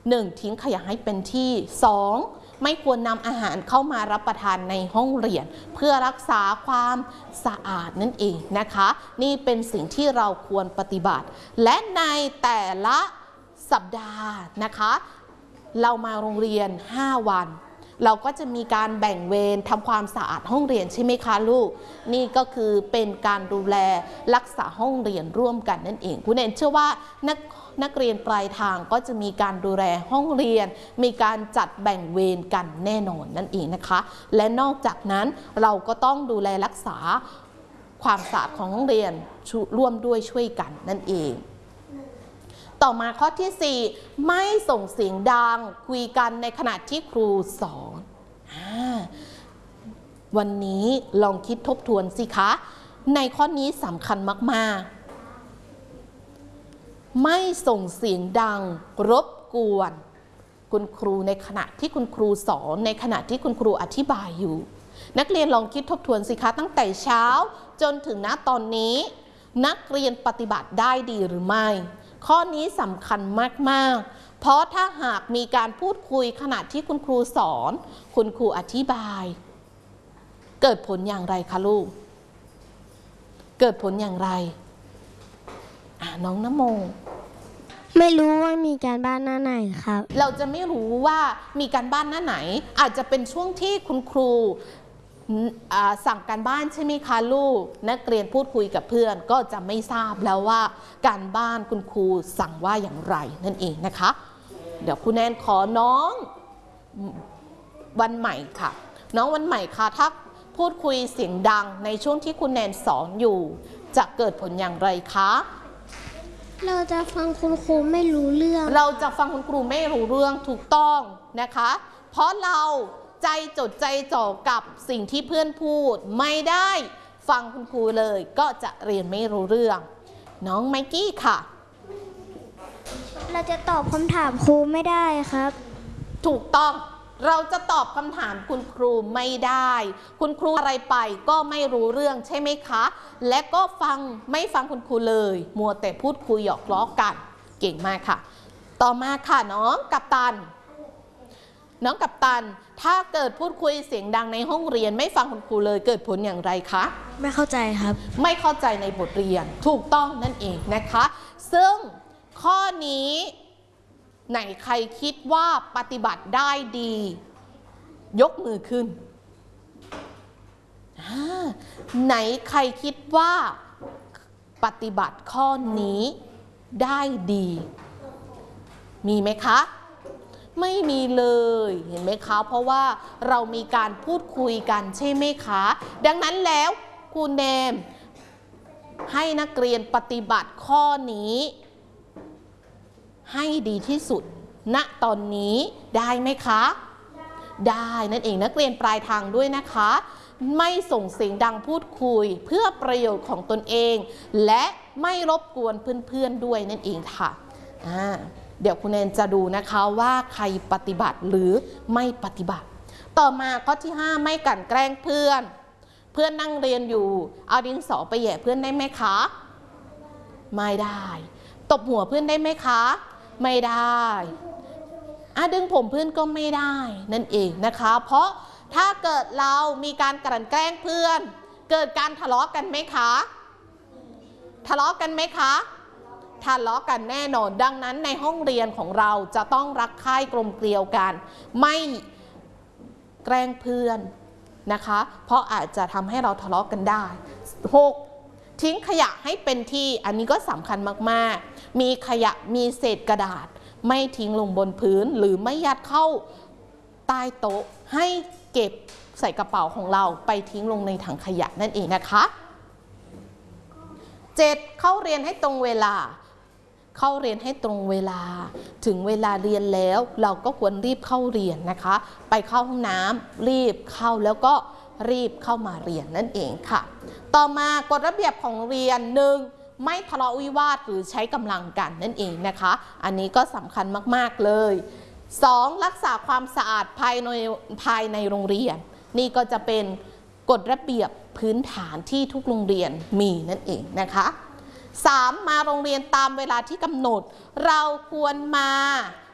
1. ทิ้งขยะให้เป็นที่ 2. ไม่ควรนำอาหารเข้ามารับประทานในห้องเรียนเพื่อรักษาความสะอาดนั่นเองนะคะนี่เป็นสิ่งที่เราควรปฏิบัติและในแต่ละสัปดาห์นะคะเรามาโรงเรียน5 วันเราก็จะมีการแบ่งเวรทำความสะอาดห้องเรียนใช่ไหมคะลูกนี่ก็คือเป็นการดูแลรักษาห้องเรียนร่วมกันนั่นเองคุณเอนเชื่อว่านักเรียนปลายทางก็จะมีการดูแลห้องเรียนมีการจัดแบ่งเวรกันแน่นอนนั่นเองนะคะและนอกจากนั้นเราก็ต้องดูแลรักษาความสะอาดของห้องเรียนร่วมด้วยช่วยกันนั่นเองต่อมาข้อที่ 4ไม่ส่งเสียงดังคุยกันในขณะที่ครูสอนวันนี้ลองคิดทบทวนสิคะในข้อนี้สำคัญมากๆไม่ส่งเสียงดังรบกวนคุณครูในขณะที่คุณครูสอนในขณะที่คุณครูอธิบายอยู่นักเรียนลองคิดทบทวนสิคะตั้งแต่เช้าจนถึงณตอนนี้นักเรียนปฏิบัติได้ดีหรือไม่ข้อนี้สำคัญมากๆเพราะถ้าหากมีการพูดคุยขณะที่คุณครูสอนคุณครูอธิบายเกิดผลอย่างไรคะลูกเกิดผลอย่างไรน้องนโมไม่รู้ว่ามีการบ้านหน้าไหนครับเราจะไม่รู้ว่ามีการบ้านหน้าไหนอาจจะเป็นช่วงที่คุณครูสั่งการบ้านใช่ไหมคะลูกนักเรียนพูดคุยกับเพื่อนก็จะไม่ทราบแล้วว่าการบ้านคุณครูสั่งว่าอย่างไรนั่นเองนะคะเดี๋ยวคุณแนนขอน้องวันใหม่ค่ะน้องวันใหม่ค่ะถ้าพูดคุยเสียงดังในช่วงที่คุณแนนสอนอยู่จะเกิดผลอย่างไรคะเราจะฟังคุณครูไม่รู้เรื่องเราจะฟังคุณครูไม่รู้เรื่องถูกต้องนะคะเพราะเราใจจดใจจ่อกับสิ่งที่เพื่อนพูดไม่ได้ฟังคุณครูเลยก็จะเรียนไม่รู้เรื่องน้องไมกี้ค่ะเราจะตอบคำถามครูไม่ได้ครับถูกต้องเราจะตอบคำถามคุณครูไม่ได้คุณครูอะไรไปก็ไม่รู้เรื่องใช่ไหมคะและก็ไม่ฟังคุณครูเลยมัวแต่พูดคุยหยอกล้อกันเก่งมากค่ะต่อมาค่ะน้องกัปตันถ้าเกิดพูดคุยเสียงดังในห้องเรียนไม่ฟังคุณครูเลยเกิดผลอย่างไรคะไม่เข้าใจครับไม่เข้าใจในบทเรียนถูกต้องนั่นเองนะคะซึ่งข้อนี้ไหนใครคิดว่าปฏิบัติได้ดียกมือขึ้นไหนใครคิดว่าปฏิบัติข้อนี้ได้ดีมีไหมคะไม่มีเลยเห็นไหมคะเพราะว่าเรามีการพูดคุยกันใช่ไหมคะดังนั้นแล้วครูแนมให้นักเรียนปฏิบัติข้อนี้ให้ดีที่สุดณตอนนี้ได้ไหมคะได้นั่นเองนักเรียนปลายทางด้วยนะคะไม่ส่งเสียงดังพูดคุยเพื่อประโยชน์ของตนเองและไม่รบกวนเพื่อนๆด้วยนั่นเองค่ะเดี๋ยวคุณแนนจะดูนะคะว่าใครปฏิบัติหรือไม่ปฏิบัติต่อมาข้อที่ 5ไม่กลั่นแกล้งเพื่อนนั่งเรียนอยู่เอาดินสอไปแหย่เพื่อนได้ไหมคะไม่ได้ตบหัวเพื่อนได้ไหมคะไม่ได้ดึงผมเพื่อนก็ไม่ได้นั่นเองนะคะเพราะถ้าเกิดเรามีการกลั่นแกล้งเพื่อนเกิดการทะเลาะกันไหมคะทะเลาะกันไหมคะทะเลาะกันแน่นอนดังนั้นในห้องเรียนของเราจะต้องรักใคร่กลมเกลียวกันไม่แกล้งเพื่อนนะคะเพราะอาจจะทำให้เราทะเลาะกันได้ 6. ทิ้งขยะให้เป็นที่อันนี้ก็สำคัญมากๆมีขยะมีเศษกระดาษไม่ทิ้งลงบนพื้นหรือไม่ยัดเข้าใต้โต๊ะให้เก็บใส่กระเป๋าของเราไปทิ้งลงในถังขยะนั่นเองนะคะ 7. เข้าเรียนให้ตรงเวลาถึงเวลาเรียนแล้วเราก็ควรรีบเข้าเรียนนะคะไปเข้าห้องน้ำรีบเข้าแล้วก็รีบเข้ามาเรียนนั่นเองค่ะต่อมากฎระเบียบของเรียน 1. ไม่ทะเลาะวิวาทหรือใช้กำลังกันนั่นเองนะคะอันนี้ก็สำคัญมากๆเลย 2. รักษาความสะอาดภายในโรงเรียนนี่ก็จะเป็นกฎระเบียบพื้นฐานที่ทุกโรงเรียนมีนั่นเองนะคะ 3. มาโรงเรียนตามเวลาที่กำหนดเราควรมา